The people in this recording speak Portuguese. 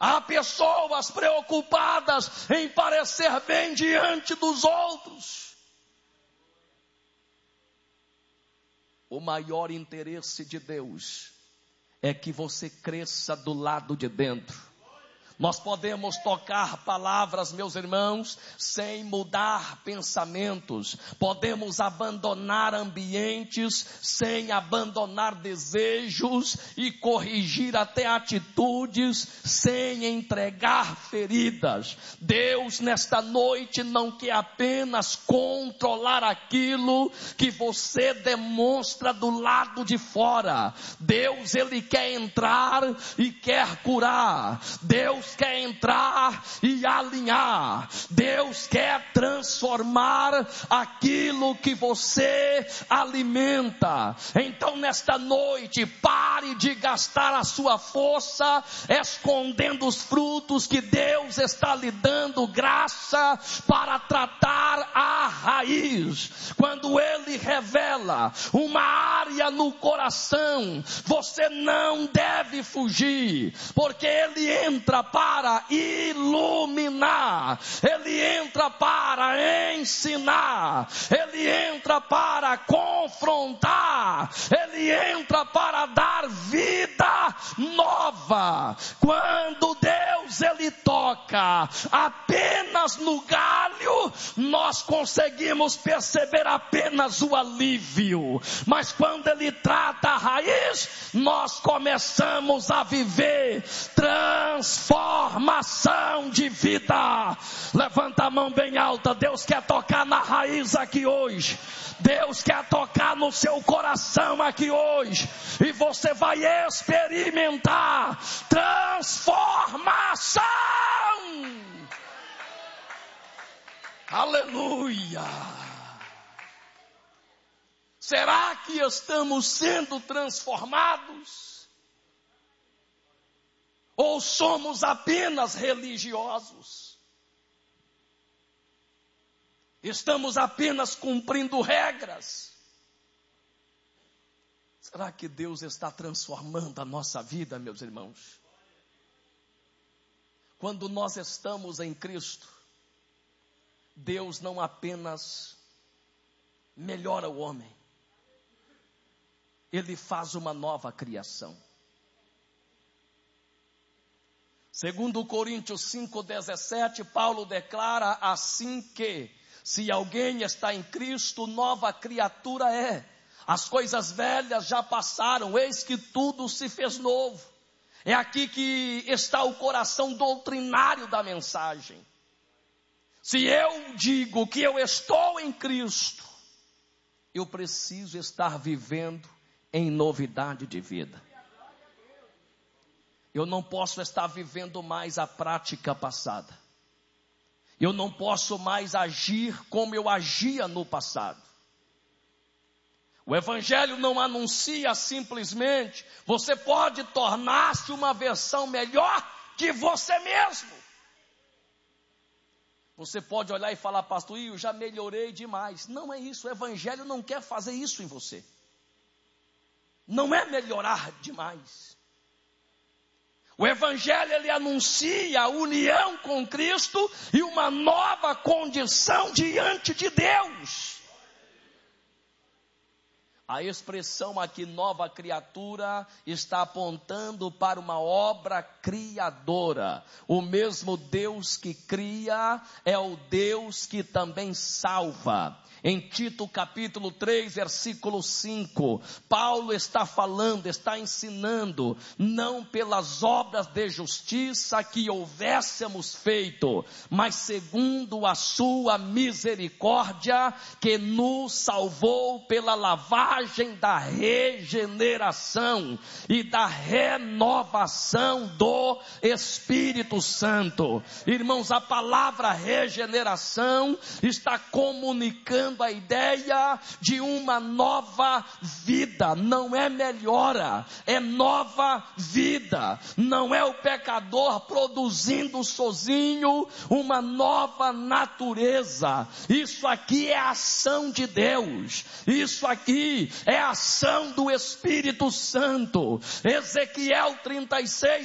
Há pessoas preocupadas em parecer bem diante dos outros. O maior interesse de Deus é que você cresça do lado de dentro. Nós podemos tocar palavras, meus irmãos, sem mudar pensamentos. Podemos abandonar ambientes sem abandonar desejos e corrigir até atitudes sem entregar feridas. Deus nesta noite não quer apenas controlar aquilo que você demonstra do lado de fora. Deus, Ele quer entrar e quer curar. Deus quer entrar e alinhar. Deus quer transformar aquilo que você alimenta. Então nesta noite, pare de gastar a sua força escondendo os frutos que Deus está lhe dando graça para tratar a raiz. Quando Ele revela uma área no coração, você não deve fugir, porque Ele entra para iluminar, Ele entra para ensinar, Ele entra para confrontar, Ele entra para dar vida nova. Quando Deus Ele toca apenas no galho, nós conseguimos perceber apenas o alívio, mas quando Ele trata a raiz, nós começamos a viver transformação de vida. Levanta a mão bem alta. Deus quer tocar na raiz aqui hoje. Deus quer tocar no seu coração aqui hoje. E você vai experimentar transformação. Aleluia. Será que estamos sendo transformados? Ou somos apenas religiosos? Estamos apenas cumprindo regras? Será que Deus está transformando a nossa vida, meus irmãos? Quando nós estamos em Cristo, Deus não apenas melhora o homem, Ele faz uma nova criação. Segundo Coríntios 5,17, Paulo declara assim que, se alguém está em Cristo, nova criatura é. As coisas velhas já passaram, eis que tudo se fez novo. É aqui que está o coração doutrinário da mensagem. Se eu digo que eu estou em Cristo, eu preciso estar vivendo em novidade de vida. Eu não posso estar vivendo mais a prática passada. Eu não posso mais agir como eu agia no passado. O Evangelho não anuncia simplesmente, você pode tornar-se uma versão melhor de você mesmo. Você pode olhar e falar, pastor, eu já melhorei demais. Não é isso, o Evangelho não quer fazer isso em você. Não é melhorar demais. O Evangelho, ele anuncia a união com Cristo e uma nova condição diante de Deus. A expressão aqui, nova criatura, está apontando para uma obra criadora. O mesmo Deus que cria é o Deus que também salva. Em Tito capítulo 3, versículo 5, Paulo está falando, está ensinando, não pelas obras de justiça que houvéssemos feito, mas segundo a sua misericórdia, que nos salvou pela lavagem da regeneração e da renovação do Espírito Santo. Irmãos, a palavra regeneração está comunicando a ideia de uma nova vida. Não é melhora, é nova vida. Não é o pecador produzindo sozinho uma nova natureza. Isso aqui é a ação de Deus. Isso aqui é a ação do Espírito Santo. Ezequiel 36